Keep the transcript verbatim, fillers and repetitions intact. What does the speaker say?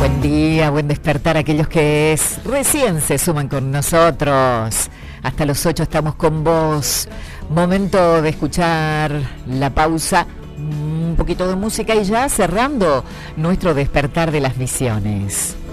Buen día, buen despertar a aquellos que es, recién se suman con nosotros. Hasta los ocho estamos con vos. Momento de escuchar la pausa, un poquito de música y ya cerrando nuestro despertar de las misiones.